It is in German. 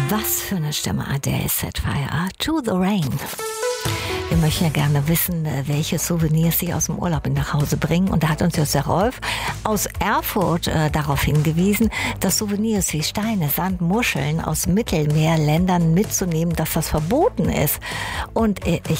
Was für eine Stimme, Adele, Set Fire to the Rain. Wir möchten ja gerne wissen, welche Souvenirs Sie aus dem Urlaub nach Hause bringen. Und da hat uns jetzt der Rolf aus Erfurt darauf hingewiesen, dass Souvenirs wie Steine, Sand, Muscheln aus Mittelmeerländern mitzunehmen, dass das verboten ist. Und ich